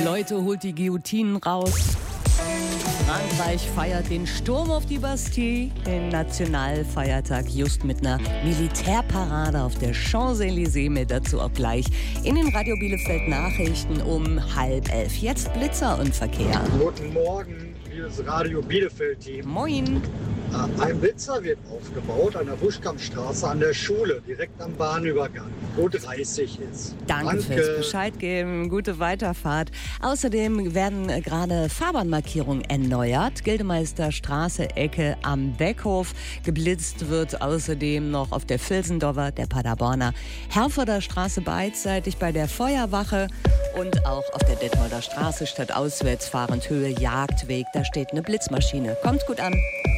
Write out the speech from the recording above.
Leute, holt die Guillotinen raus. Frankreich feiert den Sturm auf die Bastille, den Nationalfeiertag, just mit einer Militärparade auf der Champs-Élysées. Mehr dazu auch gleich in den Radio Bielefeld Nachrichten um 10:30. Jetzt Blitzer und Verkehr. Guten Morgen, liebes Radio Bielefeld-Team. Moin. Ein Blitzer wird aufgebaut an der Buschkampfstraße an der Schule, direkt am Bahnübergang, wo 30 ist. Danke fürs Bescheid geben. Gute Weiterfahrt. Außerdem werden gerade Fahrbahnmarkierungen erneuert. Gildemeisterstraße, Ecke am Beckhof. Geblitzt wird außerdem noch auf der Vilsendorfer, der Paderborner, Herforder Straße beidseitig bei der Feuerwache und auch auf der Detmolder Straße statt auswärts fahrend Höhe Jagdweg. Da steht eine Blitzmaschine. Kommt gut an.